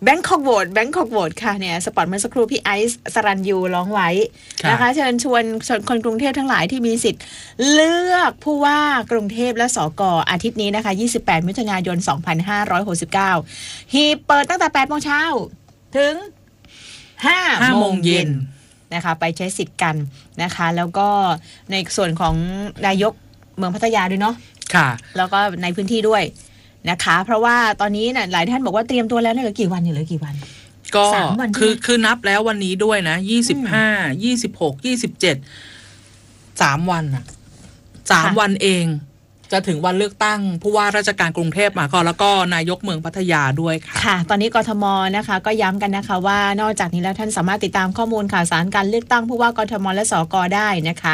Bangkok Vote ค่ะเนี่ยสปอตเมื่อสักครู่พี่ไอซ์สรัญยูร้องไว้นะคะเชิญชวนคนกรุงเทพทั้งหลายที่มีสิทธิ์เลือกผู้ว่ากรุงเทพและสก.อาทิตย์นี้นะคะ28มิถุนายน2569ฮีเปิดตั้งแต่ 8 โมงเช้าถึง 5 โมงเย็นนะคะไปใช้สิทธิ์กันนะคะแล้วก็ในส่วนของนายกเมืองพัทยาด้วยเนาะค่ะแล้วก็ในพื้นที่ด้วยนะคะเพราะว่าตอนนี้น่ะหลายท่านบอกว่าเตรียมตัวแล้วเหลือกี่วันเหลือกี่วันก็คือนับแล้ววันนี้ด้วยนะ25 26 27 3 วันน่ะ3 วันเองจะถึงวันเลือกตั้งผู้ว่าราชการกรุงเทพมหานครแล้วก็นายกเมืองพัทยาด้วยค่ะค่ะตอนนี้กทมนะคะก็ย้ำกันนะคะว่านอกจากนี้แล้วท่านสามารถติดตามข้อมูลข่าวสารการเลือกตั้งผู้ว่ากทมและสก.ได้นะคะ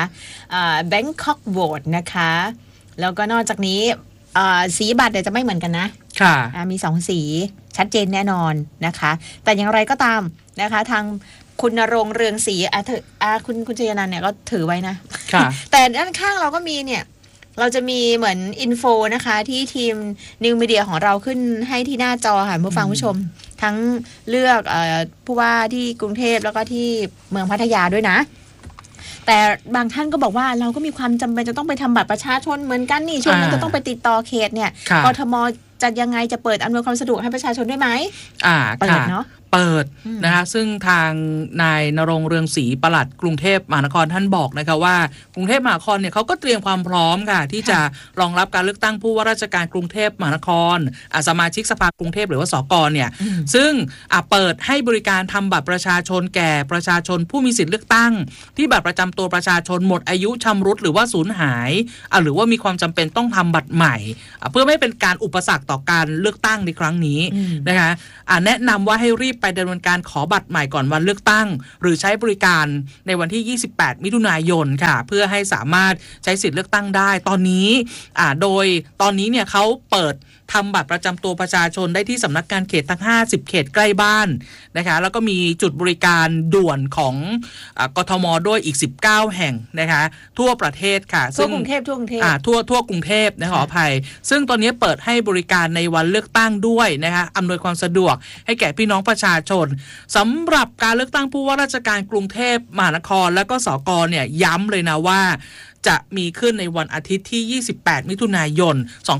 Bangkok Vote นะคะแล้วก็นอกจากนี้สีบัตรจะไม่เหมือนกันนะค่ะมี2สีชัดเจนแน่นอนนะคะแต่อย่างไรก็ตามนะคะทางคุณณรงค์เรืองศรีคุณชยนันท์เนี่ยก็ถือไว้นะ แต่ด้านข้างเราก็มีเนี่ยเราจะมีเหมือนอินโฟนะคะที่ทีมนิวมีเดียของเราขึ้นให้ที่หน้าจอค่ะผู้ฟังผู้ชมทั้งเลือกผู้ว่าที่กรุงเทพแล้วก็ที่เมืองพัทยาด้วยนะแต่บางท่านก็บอกว่าเราก็มีความจำเป็นจะต้องไปทำบัตรประชาชนเหมือนกันนี่ช่วงนั้นจะต้องไปติดต่อเขตเนี่ยกทมจะยังไงจะเปิดอำนวยความสะดวกให้ประชาชนได้ไหมเปิดเนาะเปิดนะคะซึ่งทางนายณรงค์เรืองศรีปลัดกรุงเทพมหานครท่านบอกนะคะว่ากรุงเทพมหานครเนี่ยเขาก็เตรียมความพร้อมค่ะที่จะรองรับการเลือกตั้งผู้ว่าราชการกรุงเทพมหานครสมาชิกสภากรุงเทพหรือว่าสก.เนี่ยซึ่งเปิดให้บริการทำบัตรประชาชนแก่ประชาชนผู้มีสิทธิ์เลือกตั้งที่บัตรประจำตัวประชาชนหมดอายุชำรุดหรือว่าสูญหายหรือว่ามีความจำเป็นต้องทำบัตรใหม่เพื่อไม่เป็นการอุปสรรคต่อการเลือกตั้งในครั้งนี้นะคะแนะนำว่าให้รีบไปดำเนินการขอบัตรใหม่ก่อนวันเลือกตั้งหรือใช้บริการในวันที่28มิถุนายนค่ะเพื่อให้สามารถใช้สิทธิ์เลือกตั้งได้ตอนนี้โดยตอนนี้เนี่ยเขาเปิดทำบัตรประจำตัวประชาชนได้ที่สำนักงานเขตทั้ง50เขตใกล้บ้านนะคะแล้วก็มีจุดบริการด่วนของกทมด้วยอีก19แห่งนะคะทั่วประเทศค่ะทั่วกรุงเทพทั่วกรุงเทพทั่วกรุงเทพนะขออภัยซึ่งตอนนี้เปิดให้บริการในวันเลือกตั้งด้วยนะคะอำนวยความสะดวกให้แก่พี่น้องประชาชนสำหรับการเลือกตั้งผู้ว่าราชการกรุงเทพมหานครและก็สก.เนี่ยย้ำเลยนะว่าจะมีขึ้นในวันอาทิตย์ที่28มิถุนายน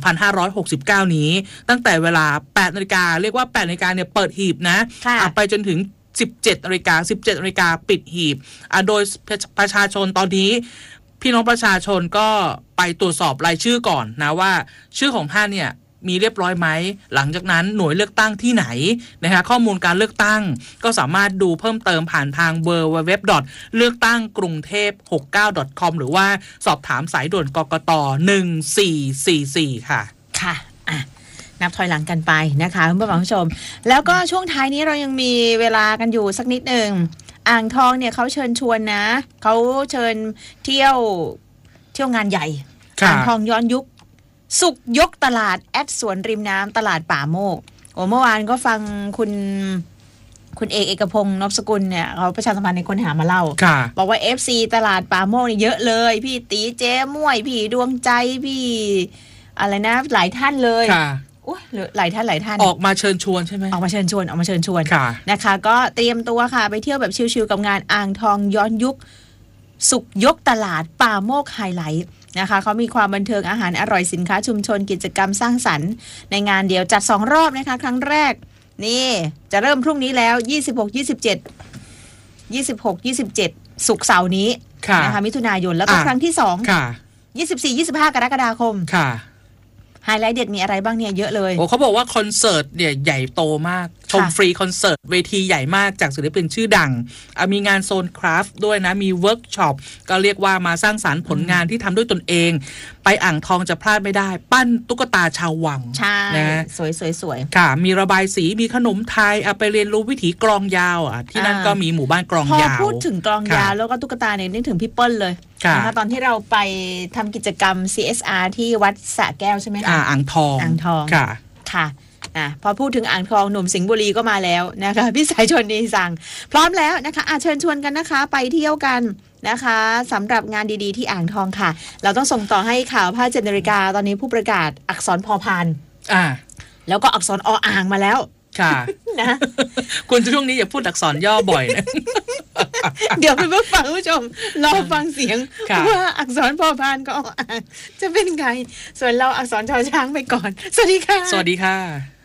2569นี้ตั้งแต่เวลา 8 นาฬิกาเรียกว่า 8 นาฬิกาเนี่ยเปิดหีบนะไปจนถึง17 นาฬิกา 17 นาฬิกาปิดหีบโดยประชาชนตอนนี้พี่น้องประชาชนก็ไปตรวจสอบรายชื่อก่อนนะว่าชื่อของท่านเนี่ยมีเรียบร้อยไหมหลังจากนั้นหน่วยเลือกตั้งที่ไหนนะคะข้อมูลการเลือกตั้งก็สามารถดูเพิ่มเติมผ่านทาง www.lerktanggrungthep69.com หรือว่าสอบถามสายด่วนกกต1444ค่ะค่ะนับถอยหลังกันไปนะคะเพื่อนผู้ชมแล้วก็ช่วงท้ายนี้เรายังมีเวลากันอยู่สักนิดหนึ่งอ่างทองเนี่ยเขาเชิญชวนนะเขาเชิญเที่ยวงานใหญ่อ่างทองย้อนยุคสุกยกตลาดสวนริมน้ำตลาดป่าโมกเมื่อวานก็ฟังคุณเอกพงศ์นพสกุลเนี่ยเขาประชาสัมพันธ์ในคนหามาเล่าบอกว่า FC ตลาดป่าโมกนี่เยอะเลยพี่ตีเจ๊ม่วยพี่ดวงใจพี่อะไรนะหลายท่านเลยหลายท่านออกมาเชิญชวนใช่ไหมออกมาเชิญชวนนะคะก็เตรียมตัวค่ะไปเที่ยวแบบชิลๆกับงานอ่างทองย้อนยุคสุกยกตลาดป่าโมกไฮไลท์นะคะเขามีความบันเทิงอาหารอร่อยสินค้าชุมชนกิจกรรมสร้างสรรค์ในงานเดียวจัด2รอบนะคะครั้งแรกนี่จะเริ่มพรุ่งนี้แล้ว26 27ศุกร์เสาร์นี้นะคะมิถุนายนแล้วก็ครั้งที่2 24-25 กรกฎาคมไฮไลท์เด็ดมีอะไรบ้างเนี่ยเยอะเลยเขาบอกว่าคอนเสิร์ตเนี่ยใหญ่โตมากชมฟรีคอนเสิร์ตเวทีใหญ่มากจากศิลปินชื่อดังมีงานโซนคราฟต์ด้วยนะมีเวิร์กช็อปก็เรียกว่ามาสร้างสรรค์ผลงานที่ทำด้วยตนเองไปอ่างทองจะพลาดไม่ได้ปั้นตุ๊กตาชาววังนะสวยค่ะมีระบายสีมีขนมไทยไปเรียนรู้วิถีกลองยาวที่นั่นก็มีหมู่บ้านกลองยาวพอพูดถึงกลองยาวแล้วก็ตุ๊กตาเนี่ยนึกถึงพี่เปิ้ลเลยนะคะตอนที่เราไปทำกิจกรรม CSR ที่วัดสระแก้วใช่ไหมคะอ่างทองค่ะพอพูดถึงอ่างทองหนุ่มสิงห์บุรีก็มาแล้วนะคะพี่สายชนดีสั่งพร้อมแล้วนะคะเชิญชวนกันนะคะไปเที่ยวกันนะคะสำหรับงานดีๆที่อ่างทองค่ะเราต้องส่งต่อให้ข่าว7 นาฬิกาตอนนี้ผู้ประกาศอักษรพอพานแล้วก็อักษรออ่างมาแล้วค่ะนะคุณช่วงนี้อย่าพูดอักษรย่อบ่อยนะเดี๋ยวคุณผู้ฟังผู้ชมรอฟังเสียงว่าอักษรพอพานก็อ่านจะเป็นไงส่วนเราอักษรชอช้างไปก่อนสวัสดีค่ะสวัสดีค่ะ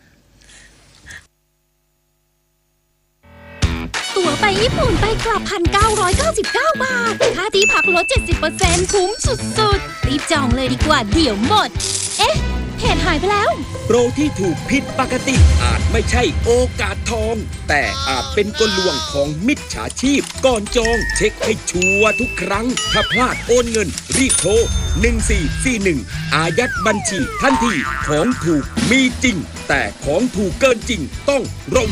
ตั๋วไปญี่ปุ่นไปกลับ 1,999 บาทค่าที่พักลด 70% คุ้มสุดๆรีบจองเลยดีกว่าเดี๋ยวหมดเอ๊ะเพจหายไปแล้วโปรที่ถูกผิดปกติอาจไม่ใช่โอกาสทองแต่อาจเป็นกลลวงของมิจฉาชีพก่อนจองเช็คให้ชัวร์ทุกครั้งถ้าพลาดโอนเงินรีบโทร1441อายัดบัญชีทันทีของถูกมีจริงแต่ของถูกเกินจริงต้องระวัง